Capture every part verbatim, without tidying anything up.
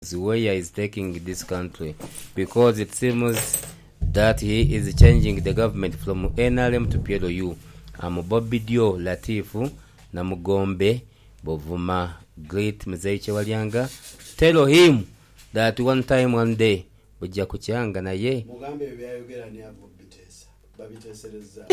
where is taking this country, because it seems that he is changing the government from N R M to P L U. I'm Bobby Dio Latifu na Mugombe Bovuma great Mzaiche Walyanga. Tell him that one time one day ujja kuchanga na ye Mugambe byayogera ni abo bitesa babitesereza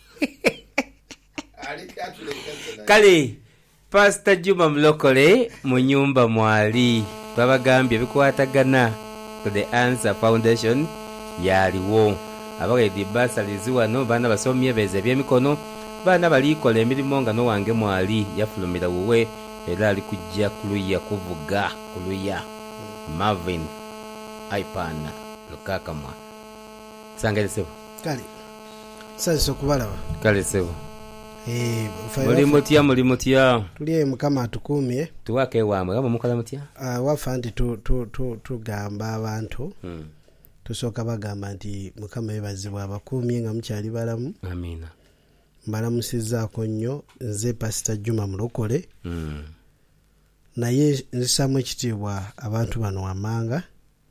kale Pastor Juma Mlokole mu nyumba mwali babagambye bikwatagana ku the Answer Foundation yaliwo abagedi basalizi wano bana basomye beze byemikono bana balikola emirimu nga no wange mwali yafulumira wowe era ali kujja kuluya kuvuga kuluya Marvin Aipana Lukaka mwa sangale sebo kale sasa kubalaba kale sebo eh muri mutia muri mutia tuliye mukama atukumye tuwake wamwe kama mukala mutia ah wafandi tu tu tu tugamba abantu hmm. Tusoka bagamba nti mukama yebazibwa abakumye nga mukyali balamu amina mbalamusizaako nnyo nze Pastor Juma Mulokole mm. naye nzisamu ekitiibwa abantu bano amanga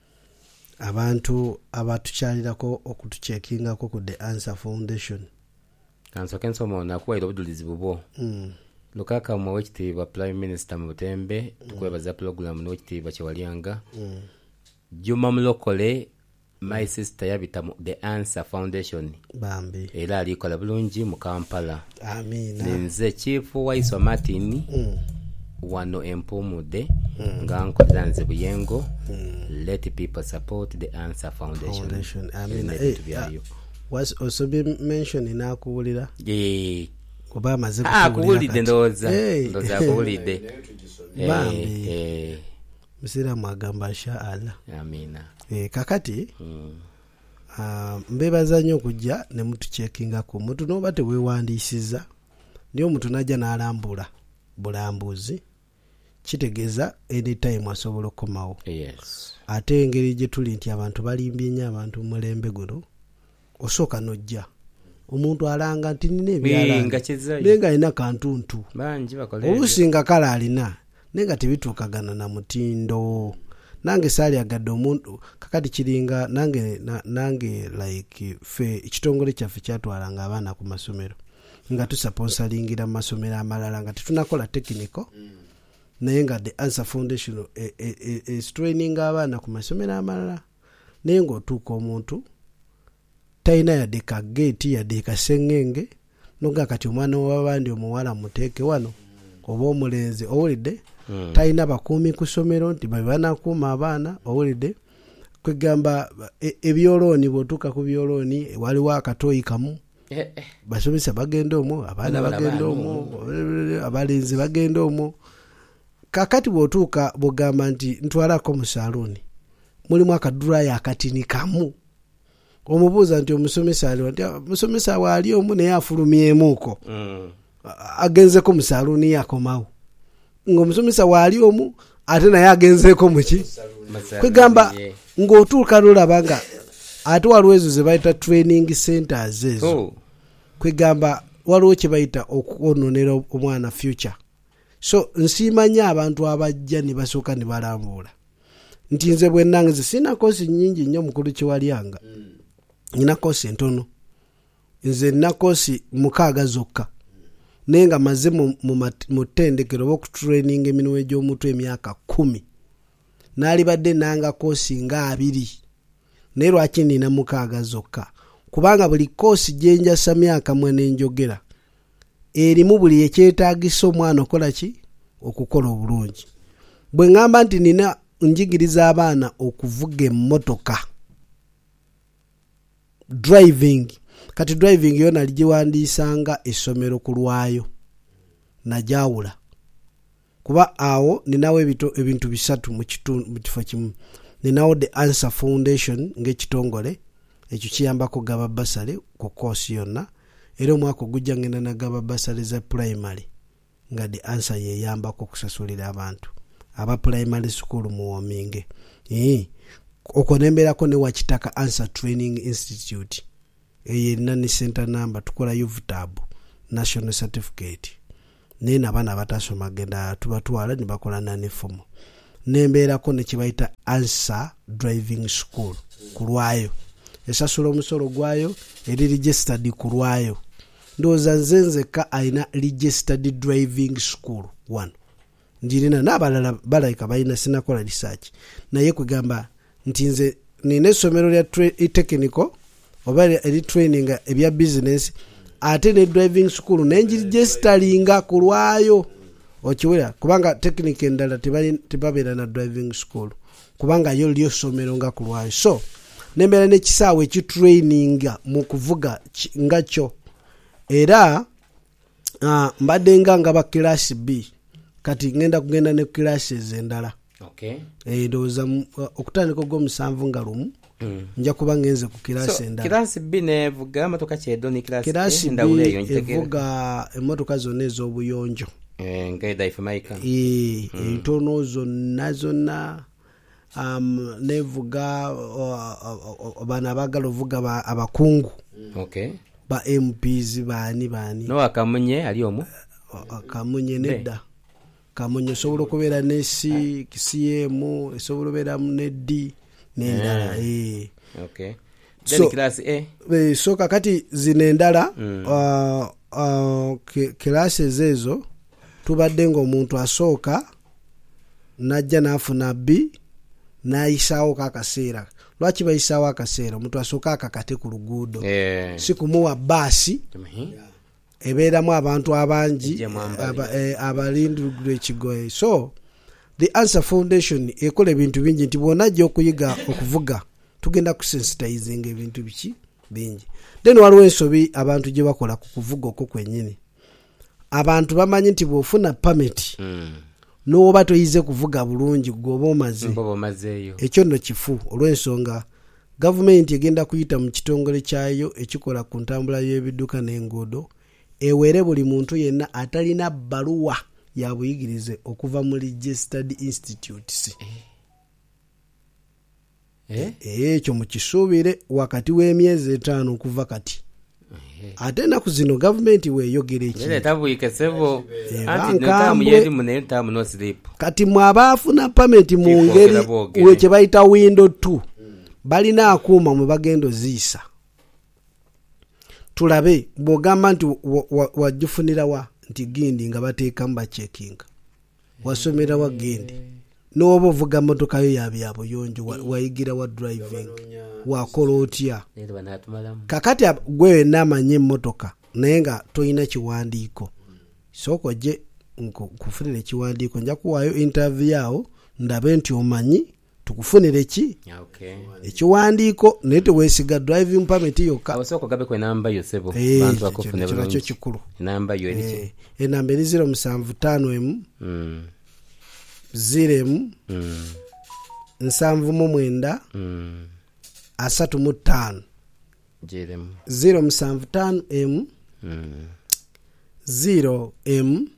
abantu abatukyalirako okutuchekingako ku the Answer Foundation kanso kenso mona kuwaira obudulizi bubo mm. Lukaka mwa wekitiibwa Prime Minister Mutembe mm. tukwebaza program no wekitiibwa Kyewalyanga mm. Juma Mulokole my sister yabita mu the Answer Foundation bambi era alikola bulungi mu Kampala amina nze chief Waiswa Martin mm. wano empumude mm. nga nkolanze buyengo mm. let people support the Answer Foundation, Foundation. Amina hey, uh, was also be mentioned in akubulira eh kuba maze ah kubulide ndoza hey. ndoza kubulide bambi eh msira mwagamba sha Allah amina eh kakati mm. uh, mbebaza nnyo kujja ne mutu checkinga ko mutu no bate wewandisiza ndio mutu najja nalambula bulambuzi kitegeza anytime asobola komawo yes ate engeri je tuli nti abantu balimbye nnyo abantu mulembe guno osoka nojja omuntu alanga nti nine ebyalanga nenga ina kantuntu banji bakole olusinga kala alina nenga tebituukagana na mutindo nange sali agadde omuntu kakati kiringa nange na, nange like fe ekitongole kyaffe kyatwalanga abaana ku masomero nga tusponsoringira masomero amalala nga tunakola technical mm. naye nga the Answer Foundation e, e, e, e, training abaana ku masomero amalala naye ng'otuuka omuntu talina yadde ka gate yadde kasengenge noga kati omwana w'abandi omuwala muteeke wano mm. oba omulenzi owulidde mm. talina bakuumi ku ssomero nti banakuuma abaana owulidde kwegamba ebyolooni bw'otuuka ku byolooni waliwo akatoyi kamu eh, eh. basomesa bagenda omwo abaana bagenda omwo abalenzi bagenda omwo kakati bw'otuuka bw'ogamba nti ntwalako mu salooni mulimu akaduraya akatini kamu omubuuza nti omusomesa aliwo nti omusomesa waali omu naye afulumyemuuko mm. agenzeko mu salooni yakomawo ng'omusomesa waali omu ate naye agenzeko muki kwegamba ng'otuuka lulaba nga ate waliwo ezo ze bayita training centers ezo oh. kwegamba waliwo kye bayita okwononera omwana future so nsiimanya abantu abajja ne basooka ne balambula nti nze bwe nange ze sina kosi nnyingi nnyo mukulu Kyewalyanga mm. nina kosi ntono nze nina kosi mukaaga zokka naye nga maze mu ttendekero b'okutraininga emirimu egy'omutwe emyaka kumi naali badde nanga kosi nga abiri naye lwaki nina mukaaga zokka kubanga buli kosi gye njasa myaka mwe n'enjogera erimu buli ekyetaagisa omwana okola ki okukola obulungi bwe ngamba nti nina njigiriza abaana okuvuga emmotoka driving kati driving yo nali giwandiisanga essomero ku lwayo najawula kuba awo ninawo ebintu bisatu mu kifo kimu ninawo the Answer Foundation ng'ekitongole ekyo kiyambako gaba basale ku kosi yonna era omwaka ogujja ngenda na gaba basale za primary nga the Answer yeyambako okusasulira abantu aba primary school mu Wominge eh okonemberako ne Wakitaka Answer Training Institute eye nani center number tukola U V T A B national certificate nina bana batasoma genda tubatwala ni bakola nani fomo nembeerako ne kibayita answer driving school ku lwayo, esasula omusolo gwayo eri registered ku lwayo. Ndowooza nze nzekka alina registered driving school wano, njirina n'abalala balayika balina, sinakola research naye kugamba nti nze nina essomero lya technical oba eri training ebya business ate ne driving school nenjiregisteringa ku lwayo okiwera, kubanga technical endala tebabeera na driving school kubanga yo lyo ssomero nga ku lwayo. So nembeera n'ekisaawe ekitraininga mu kuvuga nga kyo, era uh, mbadde nga nga ba class B kati ngenda kugenda ne classes endala. Okay. Eh ndowooza uh, okutandika ogw'omusanvu nga lumu mm. nja kuba ngenze ku class so, endala. Class B nevuga motoka kyedo ni class class A B evuga emotoka zonna ez'obuyonjo. Eh ngaida ifamaika. Eh mm. entono zonna zonna um nevuga uh, uh, bana bagalo vuga abakungu. Okay. Ba M Ps bani bani. No akamunye ali omu. Akamunye nedda. Kamunye sobulo kubeera ne C, C M, sobulo beera ne D n'endala. Eh. Okay. Then so, class A. Eh so kakati zinendala mm. uh, uh, classes ezo tubadde ngo omuntu asooka najja n'afuna B n'ayisaawo kakaseera. Lwaki bayisaawo akaseera? Omuntu asooka akakate ku luguudo. Yeah. Si kumuwa baasi. Mm-hmm. Ebeeramu abantu abangi abalindulwa ekigoye. So the Answer Foundation ekola ebintu bingi nti bw'onajja okuyiga okuvuga tugenda kusensitizing ebintu biki bingi. Then waliwo ensobi abantu gye bakola ku kuvuga okwo kwennyini. Abantu bamanyi nti bw'ofuna permit mm. n'oba toyize kuvuga bulungi gwoba omaze ekyo nno kifu, olw'ensonga gavumenti egenda kuyita mu kitongole kyayo ekikola ku ntambula y'ebidduka n'enguudo ewere buli muntu yenna atalina bbaluwa ya buyigirize okuva mu registered institutes. Eh? Ekyo mukisuubire wakati w'emyezi etaano okuva kati. Ate ennaku zino gavumenti weeyogera eki kati mwabaafuna pamenti mu ngeri wekye bayita window two balina akuuma mwe bagenda oziisa. Tulabe bw'ogamba nti wagifunira wa nti Gindi nga bateekamu bacekinga wasomera wa Gindi n'oba ovuga motoka yo yabi yabuyonjo wayigira wa driving wakola otya kakati gwe n'amanyi emmotoka naye nga toyina kiwandiiko soko gye nkufunira ekiwandiiko nja kuwaayo interview yawo ndabe nti omanyi tukufunire ki okay ekiwandiiko naye teweesiga driving permit yokka awasoko gabe kwe namba yo sebo bantu bakufune bulungi kyo kikulu namba yo eriki e namba eri zero seven five m mm zero m mm nsanvu mu mwenda mm asatu mu ttaano jerem zero seven five m mm zero m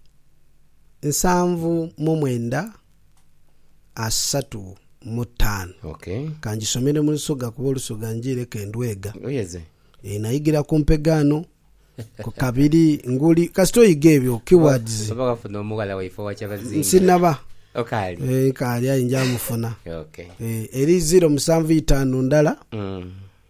nsanvu mu mwenda asatu mu ttaano. Okay. Kanjisomere mu lusoga kuba olusoga njireka endwega. Oyeze. E nayigira ku mpegano ku kabiri nguli kasito yigebyo keywords. Baba kafuna omugala wa ifo wacha bazinga. Sinaba. Okay. Eh kali ayinja mufuna. Okay. Eh eri zero musanvu itaano ndala. Mm.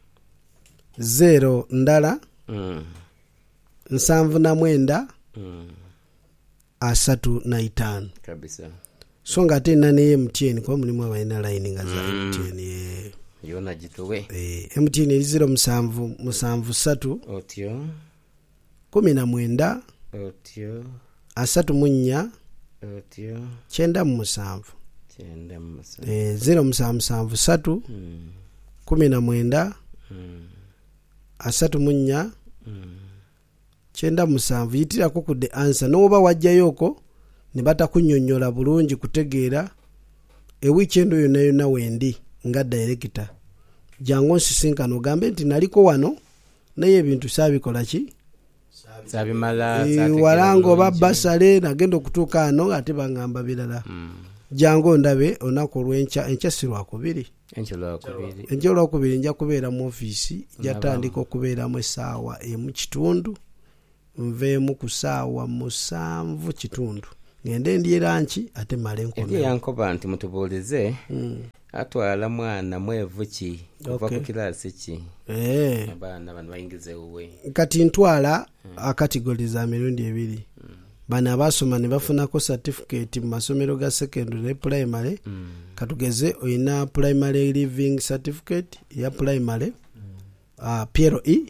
zero ndala. Mm. Nsanvu na mwenda. Mm. Asatu na itaano. Kabisa. So nga ate nane M T N kwa mulimu abalina line nga za mm. M T N ye yona jitowe eh M T N eri zero musanvu musanvu satu otyo kumi na mwenda otyo asatu mu nnya otyo kyenda mu musanvu kyenda mu musanvu eh zero musanvu musanvu satu mm. kumi na mwenda mm. asatu mu nnya mm. kyenda musanvu yitirako ku the answer n'oba wajjayoko ne batakunnyonnyola bulungi kutegeera e weekend oyo nayo na wendi nga director jangu nsisinkano ogambe nti naliko wano naye ebintu saabikola ki saabimala e, walango babbasale nagenda okutuuka ano ate baŋŋamba birala mm. jangu ndabe olunaku olw'enkya enkya si lwakubiri enkya olwakubiri nja kubeera mu ofiisi jatandika okubeeramu essaawa emu kitundu nveemu ku ssaawa musanvu kitundu ngende ndye lanchi ate male nkono ebyo yankoba nti mutubuulize mm. atwala mwana mwevu ki kuva okay. ku kilasi ki eh abaana bano bayingize uwe kati ntwala mm. akategori za mirundi ebiri mm. bana abasoma ne bafunako certificate mu masomero ga secondary ne primary mm. katugeze oyina primary living certificate ya primary mm. uh, P L E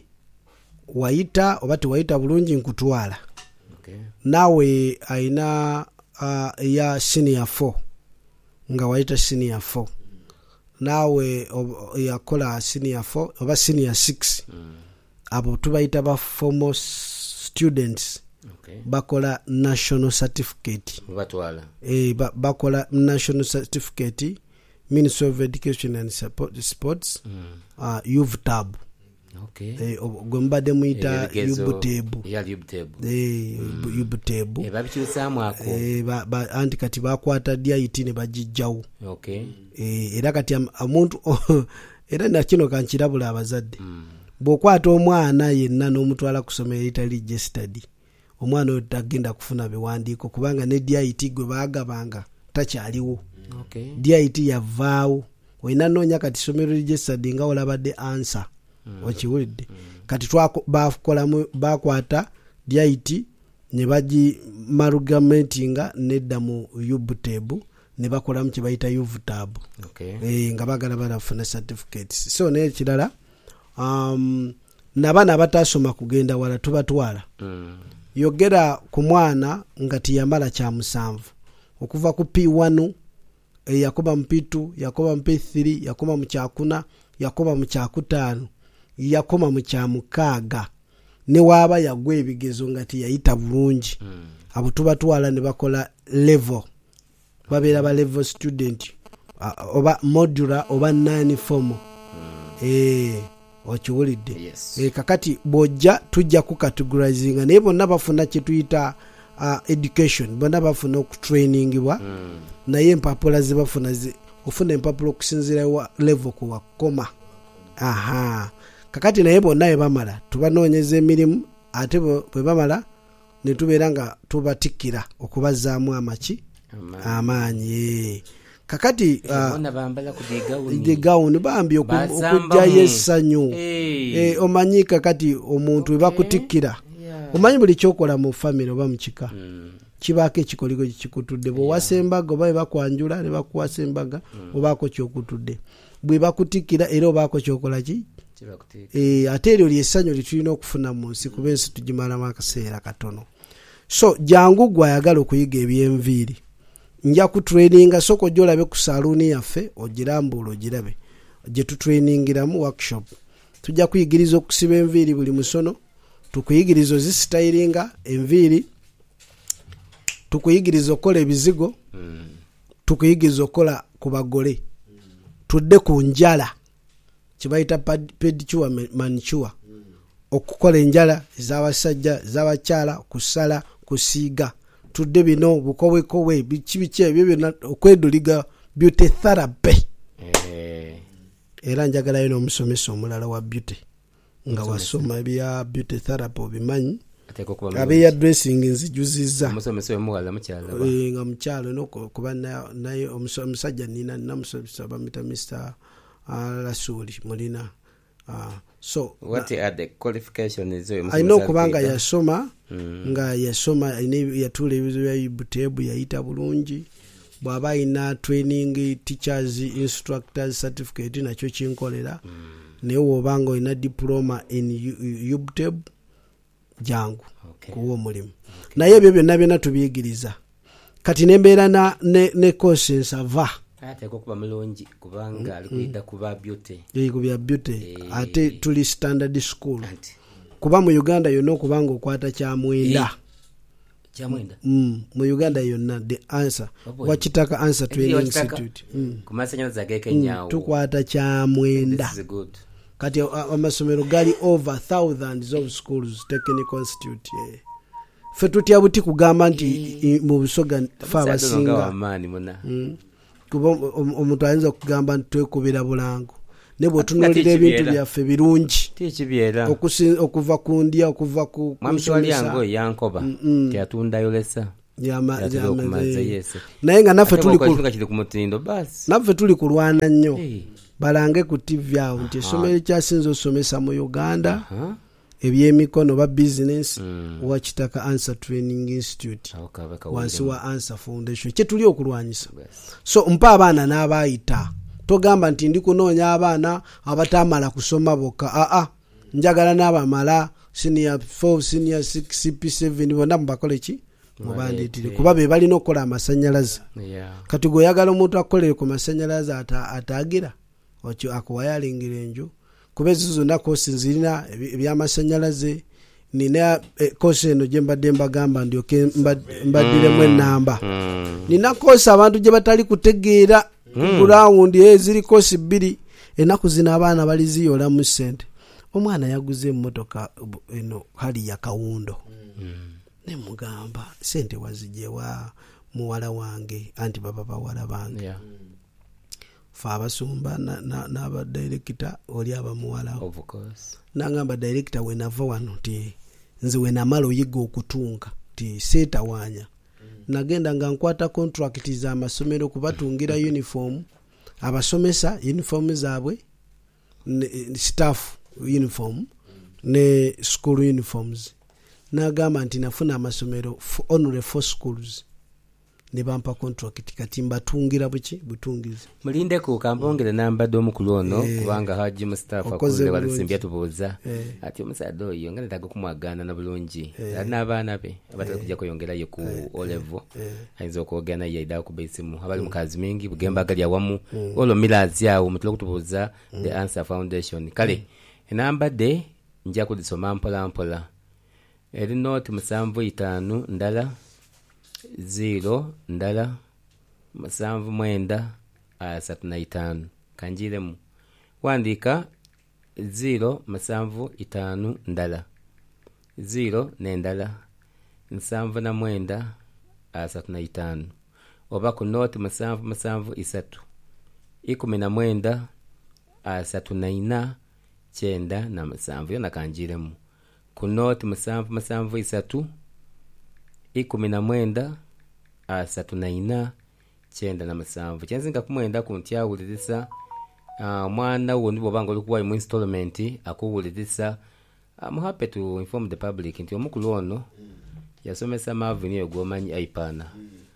waita obati waita bulungi nkutwala okay. nawe aina uh, ya senior four nga waita senior four mm. nawe yakola senior four oba senior six mm. abo tubaita ba formal students okay. bakola national certificate batwala eh ba, bakola national certificate Ministry of Education and Support, Sports mm. uh, U V T A B okay eh gombade muita yubutebu ya yubutebu eh mm. yubutebu eh babikyusamu ako eh ba, ba anti kati bakwata D I T ne bagijjawo okay eh era kati omuntu era nakino kankirabula abazadde mm. bokwata omwana yenna n'omutwala kusomera litali registered omwana otagenda kufuna biwandiiko kubanga ne D I T gwe baagabanga takyaliwo okay D I T yavaawo oyina noonya kati somero registered nga olabadde answer mm. okiwulidde mm. kati twakolamu bakwata D I T ne baji amalgamatinga nedda mu yubutebu ne bakolamu kye bayita U V T A B okay eh nga bagala banafuna certificates so ne kirala um nabana batasoma kugenda wala tubatwala mm. yogera ku mwana nga tiyamala kya musanvu okuva ku P one e yakoba mu P two yakoba mu P three yakoba mu kyakuna yakoba mu kyakutaano yakoma mu kyamukaaga ne waba yagwe ebigezo nga tiyayita bulungi mm. abo tubatwala ne bakola level babera ba level student uh, oba modular oba nine form mm. eh okiwulidde yes. e kakati bojja tujja ku categorizing naye bonna bafuna kye tuyita uh, education bonna bafuna okutrainingibwa mm. naye empapula ze bafuna ze ofuna empapula okusinzira wa level ku wakoma aha kakati naye bonna ye bamala tubanoonyeza emirimu ate bwe bamala ne tubeera nga tubatikira okubazaamu amaki amaanyi kakati bona bambala kudigawuni digawuni bambi okujja yesanyu eh omanyi kakati omuntu we bakutikira omanyi buli kyokola mu family oba mu kika kibako ekikoliko kikutudde bo wasembaga oba bakwanjula ne bakuwasa embaga obako kyokutudde bwe bakutikira era obako kyokola ki eh ate eryo lyesanyu litulina okufuna mu nsi kubensi tujimala makaseera katono so jangu gwayagala okuyiga eby'enviiri nja ku traininga soko jolabe ku saluni yaffe ogirambulo ogirabe je tu trainingiramu workshop tujja kuyigiriza okusiba enviiri buli musono tukuyigiriza ozisistylinga enviiri tukuyigiriza okola ebizigo mm. tukuyigiriza okola ku bagole mm. tudde ku njala kibayita pedicure manicure mm. okukola enjala ez'abasajja ez'abakyala kusala kusiiga tudde bino bukowekowe bikibiky ebyo byonna okweduliga beauty therapy eh era njagalayo n'omusomesa omulala wa beauty nga wasoma bya beauty therapy obimanyi abeya dressing nzijuziza omusomesa omuwala mukyala eh nga mukyalo nokuba naye omusajja nina namusomesa bamita Mister Rasuli mulina ah so what are the qualifications I know kubanga yasoma mm. nga yasoma yatule ebizo bya yubutebu yayita bulungi bwaba ina training teachers instructors certificate nakyo kinkolera mm. ne wobanga ina diploma in yubutebu jangu okay. kuwo mulimu okay. naye ebyo byonna byonna tubiyigiriza kati nembeera na ne, ne courses ava ate kuba mulungi kubanga ali kuida kuba beauty eh kubya beauty e... ate tuli standard school ate. Kuba mu Uganda yonna kubanga okwata kya mwenda kya mwenda mm mu Uganda yonna the answer wachitaka answer training institute mm kumasanya zageke nyawo tukwata kya mwenda this is good kati amasomero gali over thousands of schools technical institute yeah. Fe tutya buti kugamba nti mu busoga fa abasinga amani mona mm kuba omuntu ayinza okugamba ntwekubira bulango nebo tunulira ebintu byaffe birungi tikibyera okuva ku ndya okuva ku mwamswali yango yankoba kyatunda yolesa Yama Yatera okumaza, yes. Naye nga naffe Ate tuli ku bw'okola kiri ku mutindo basi. naffe tuli kulwana nnyo. Hey. Balange ku T V awo nti essomero ekyasinze osomesa mu Uganda Huh? ebyemikono ba business Mm. wa Kitaka Answer Training Institute Awo kabaka wansi wulemu. wa Answer Foundation kye tuli okulwanyisa. Yes. So mpa abaana n'abayita togamba nti ndi kunoonya abaana abatamala kusoma bokka. Aa njagala n'abamala senior four senior six C P seven bonna mubakole ki mubandeetire kuba be balina okukola amasannyalaze. Yeah. Kati gweoyagala omuntu akolere ku masannyalaze ata, ataagira okyo akuwayalingira enju kuba ezo zonna kosi nzirina ebyamasannyalaze nina eh, kosi eno gye mbadde mbagamba ndyoke mbaddiremu ennamba. Mm. Nina kosi abantu gye batali kutegeera Mm. gurawundi eziri kosi bbiri ennaku zino abaana bali ziyolamu ssente. Omwana yaguze emmotoka eno hali ya Kawundo. Mm. Ne mugamba ssente wazijewa muwala wange anti baba bawala bange. Yeah. Fa abasumba n'aba director oli abamuwala. Of course. Nangamba director we nava wano ti nze we namala oyiga okutunga ti seetawaanya. Nagenda nga nkwata contract za amasomero kubatungira uniform abasomesa uniform zaabwe staff uniform ne school uniforms. Nagamba nti nafuna amasomero only four schools ne bampa contract kati mbatungira buki butungizi. Mulinde ku kambongere namba do mukulu ono Eh. kubanga Haji Mustafa Okoze akule bulungi. walisimbya tubuuza Eh. ati omusaadde oyo nga netaga kumwagana na bulungi Eh. alina abaana be abatali kujja kweyongerayo ku O level Eh. ayinza okwogana ye idda kuba esimu abali mu kazi mingi bugemba gali awamu olwo mirazi awo mutule kutubuuza the Answer Foundation kale enamba de nja kudisoma mpola mpola eri noti musanvu itaanu ndala zero ndala musanvu mwenda asatu na itaanu kanjiremu wandika zero musanvu itaanu ndala zero nendala musanvu na mwenda asatu na itaanu oba ku noti musanvu musanvu isatu ikumi na mwenda asatu na ina kyenda na musanvu yona kanjiremu ku noti musanvu musanvu isatu ikumi na mwenda asatu na ina kyenda na musanvu kyenzinga kumwenda ku ntyawuliriza uh, mwana wo ndibo banga olikuwa mu installment akuwuliriza. I'm happy to inform the public nti omukulu ono yasomesa Marvin yo gomanyi aipana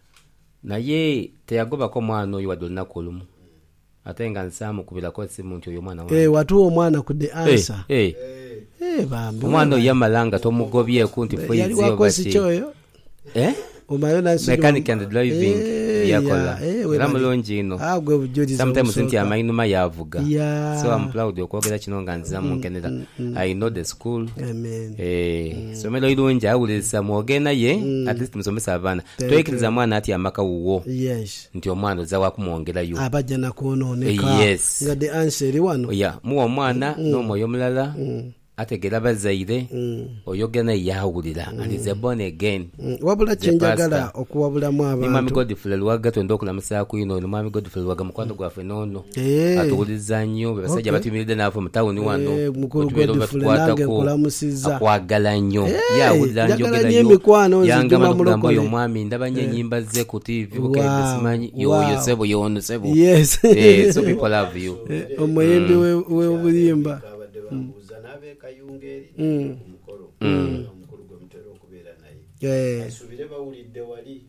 naye teyagobako mwana oyo wadde olunaku olumu ate nga nsamu kubirako simu nti oyo mwana wange. Eh watuwa omwana ku the Answer. Eh, Eh bambi. omwana oyo yamalanga tomugobyeku nti yali foizi wakosi obati kyoyo. eh Omayo na mechanic and driving yakola era mulungi ino ah gwe bujodiza sometimes nti amainuma yavuga Yeah. so I'm proud okwogera kino nga nziza munkenera I know the school. Amen. Eh somero irungi awulisa mwogena ye at least musomesa abana twekiriza mwana ati amaka wuwo Yes. nti omwana oza wakumwongerayo Abaja na kuononeka. Yes. Nga the Answer eri wano. oya muwa omwana n'omwoyo omulala ategera bazaire oyogena yawulira and is born again. Mm, wabula kyenjagala okuwabulamu Ni Mwami abantu. Godfrey Luwaga twenda okulamusa ku ino ni Mwami Godfrey Luwaga mukwano gwaffe nono Eh. atuwuliza nnyo basajja Okay. batumiridde naafe mu tawuni wano Eh, mukulu otubeera Godfrey batukwatako, nange nkulamusizza. akwagala nnyo Eh, yawulira njagala njogera nnyo nnyo emikwano nzijuma yangamba mulokole. nokugamba oyo omwami ndaba nnyo ennyimba ze ku T V bukedde Wow, simanyi wow. yoyo sebo yono sebo Yes. Eh, so people love you. Eh, omuyimbi we- w'obulimba. abadde bambuuza n'abekayungeri omukolo omukulu gwe mutera okubeera naye Eh. asubire bawulidde wali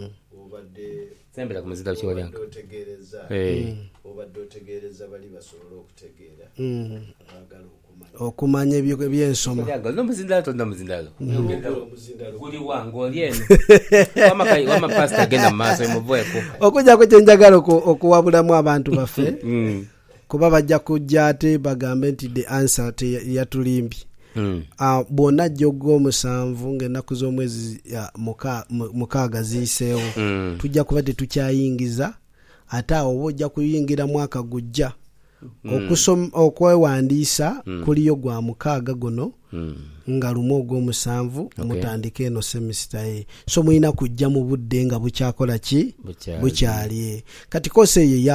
obadde Sembera ku muzira kiwali obadde otegeereza Eh. obadde otegeereza bali basobole okutegeera Mm. baagala okumanya Okumanya ebyo ebyensoma. Yaga no muzindalo tonda muzindalo omuzindalo guli wange oli eno wama kai wama pastor genda maaso imuvueko Okujjako kyenjagala oku- okuwabulamu abantu baffe. mm Kuba bajja kujja ate bagambe nti the Answer te yatulimbye. mm Uh, bwonna jjogo omusanvu ng'ennaku z'omwezi ya, muka- mu- mukaaga ziiseewo mm tujja kuba tetukyayingiza ate awo oba ojja kuyingira mwaka gujja okusoma okwewandiisa kuliyo gwa mukaaga guno mm nga lumu ogw'omusanvu mutandika eno semisita ye so mulina kujja mu budde nga bukyakola ki Bukyali. bukyali kati koose eyo ya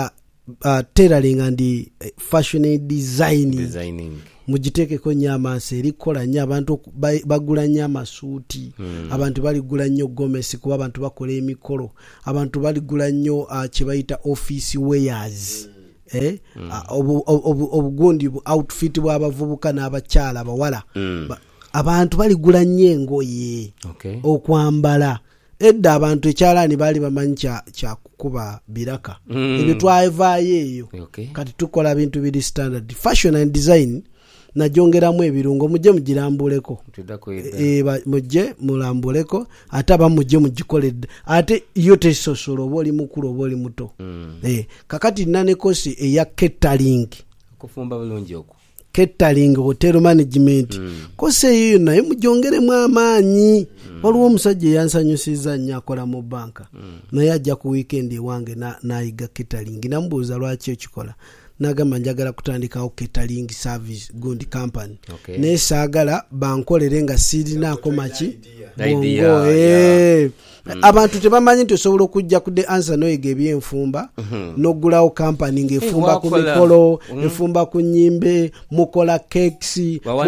uh, tailoring and uh, fashion designing, designing. Mugiteekeko nnyo amaaso erikola nnyo abantu bagula nnyo amasuuti mm. abantu baligula nnyo gomesi kuba abantu bakola emikolo abantu baligula nnyo uh, kye bayita office wears mm. eh? mm. uh, obugundi obu, outfit bw'abavubuka n'abakyala abawala mm. ba, abantu baligula nnyo engoye okay. okwambala edda abantu ekyalaani baali bamanyi kya kukuba biraka mm. ebyo twavaayo eyo okay. kati tukola bintu biri standard fashion and design najongeramu ebirungo mujje mugirambuleko e, e, mujje mulambuleko ate aba mujje mugikoledde ate yo tesosola oba oli mukulu oba oli muto mm. e, kakati nanekosi eya catering kufumba bulungi okwo catering hotel management mm. kose eyo naye mujongeremu amaanyi mm. waliwo omusajja yansanyusiza nnyo akola mu banka mm. naye ajja ku weekend ewange nayiga catering namubuuza lwaki okikola nagamba njagala kutandikawo catering service gundi company okay. naye saagala bankolere nga sirinaako maki bongo yeah. eh. mm. abantu tebamanyi nti osobola okujja ku the answer noyiga ebyenfumba mm-hmm. nogulawo company ng'efumba hey, ku mikolo mm. efumba ku nnyimbe mukola cakes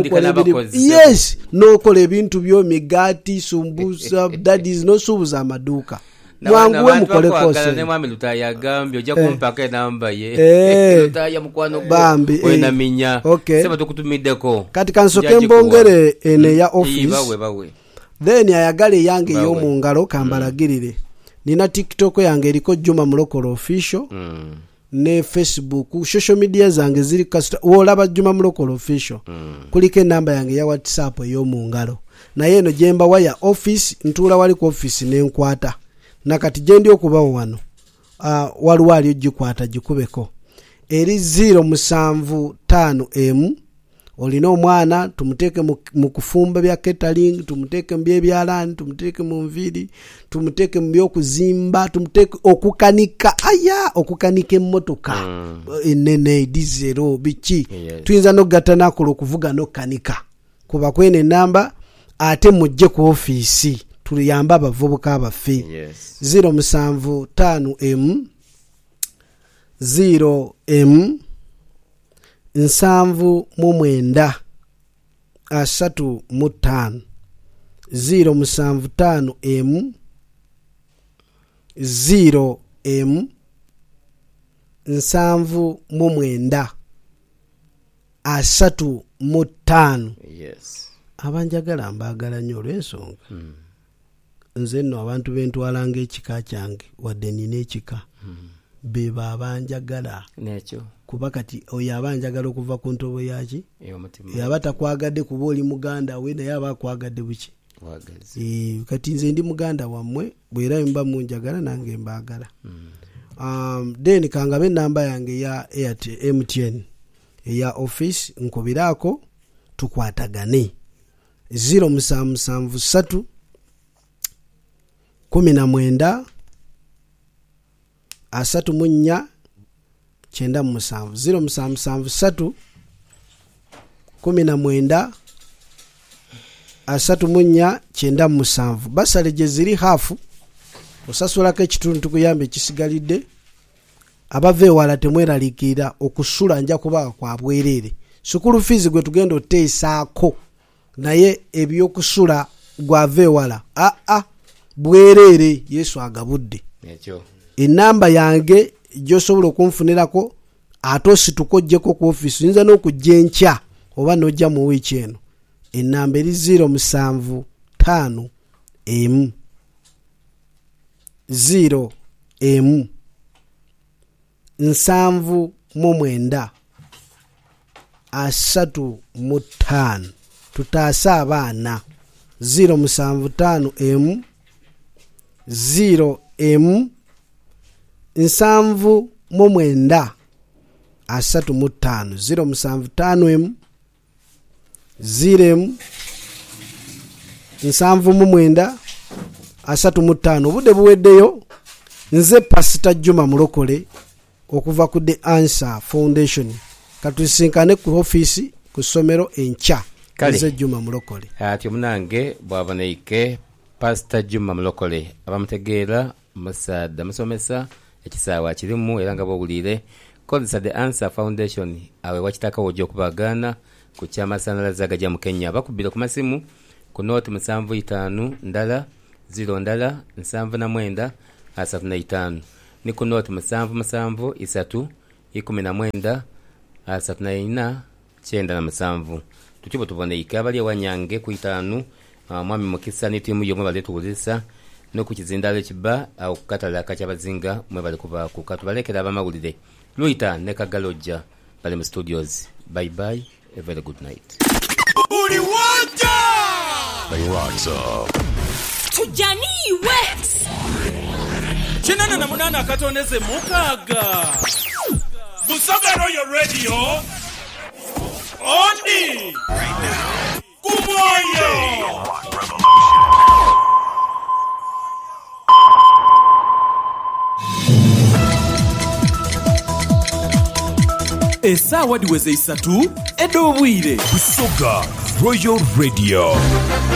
yes nokola ebintu byo migati sumbusa that is no subuza amaduuka mwanguwe mukole kose ne mwami Lutaya agambye ojja kumpaka enamba ye Lutaya mukwano bambi wena minya okay. sema tukutumiddeko kati kansoke mbongere ene ya office bawe bawe then ayagale yange yo mu ngalo kambalagirire mm. nina TikTok yange eriko Juma Mulokole official mm. ne Facebook social media zange ziri kasta olaba Juma Mulokole official mm. kuliko enamba yange ya WhatsApp yo mu ngalo naye eno jemba waya office ntula wali ku office nenkwata nakati jendi okubawo wano uh, waliwo ali ogikwata gikubeko eri zero musanvu tano m olina omwana tumuteeke mu kufumba bya catering tumuteeke mu byebyalaani tumuteeke mu nviiri tumuteeke mu byokuzimba tumuteeke okukanika aya okukanika emmotoka mm. enene dizero biki yes. tuyinza nogatta nakola okuvuga nokanika kuba kwene namba ate mujje ku ofiisi tuyamba abavubuka abaffe yes. zero musanvu tano m zero m nsanvu mu mwenda asatu mu ttaano zero musanvu tano m zero m nsanvu mu mwenda asatu mu ttaano yes. abanjagala mbagala nnyo olw'ensonga mm. nze nno abantu bentwalanga ekika kyange wadde nina ekika mm. beba abanjagala nekyo kuba kati oyo abanjagala okuva ku ntobo yaki yaba takwagadde kuba oli muganda we naye aba akwagadde buki e, kati nze ndi muganda wammwe bwera mba munjagala nange mbagala mm. um, then kangabe enamba yange ya Airtel M T N eya office nkubiraako tukwatagane zero musanvu musanvu satu kumi na mwenda asatu mu nnya kyenda mu musanvu zero musanvu musanvu satu kumi na mwenda asatu mu nnya kyenda mu musanvu basale gye ziri hafu osasulako ekitundu tukuyamba ekisigalidde abava ewala temweraliikirira okusula nja kuba kwa bwereere sukulu fees gwe tugenda oteesaako naye ebyokusula gwava ewala a a bwereere Yesu agabudde ekyo enamba yange gy'osobola okunfunirako ate ositukogyeko ku office oyinza n'okujja enkya oba n'ojja mu wiiki eno enamba eri zero musanvu ttaano emu zero emu nsanvu mu mwenda asatu mu ttaano tutaase abaana zero musanvu ttaano emu zero emu nsanvu mu mwenda asatu mu ttaano zero musanvu ttaano emu zero emu nsanvu mu mwenda asatu mu ttaano obudde buweddeyo nze Pastor Juma Mulokole okuva ku The Answer Foundation katusinkane ku office ku ssomero enkya nze Juma Mulokole ati omunange bwaboneike Pastor Juma Mulokole abamutegeera musaada musomesa ekisaawa kirimu era nga bw'owulire kozesa the Answer Foundation awe wakitaka wojja okubagana ku ky'amasanyalaze agajja mu Kenya. Bakubira ku masimu ku nooti musanvu itaano ndala zero ndala nsanvu na mwenda asatu na itaano ni ku nooti musanvu musanvu isatu ikumi na mwenda asatu na ina kyenda na musanvu. Tukibo tuboneika abali ewanyange ku itaano uh, mwami Mukisa ne tiimu yomwe baletuwulisa n'okukizindalo ekiba okukatala akakyabazinga mwe bali kuba ku katubalekera abamawulire Luita ne Kagalojja bali mu studios. Bye bye, a very good night. Uli water! The rocks up. Tujani Wax! Chinana na munana katoneze mukaga. Busaga Royal Radio. Oni! Right now. Kumoyo! Esaawa diweze isatu edobwire. Busoga Royal Radio.